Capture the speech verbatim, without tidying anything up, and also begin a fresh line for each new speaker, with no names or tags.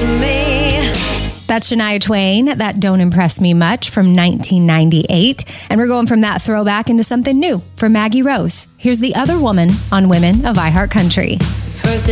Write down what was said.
impress me.
That's Shania Twain, That Don't Impress Me Much from nineteen ninety-eight. And we're going from that throwback into something new from Maggie Rose. Here's the other woman on Women of iHeart Country.
First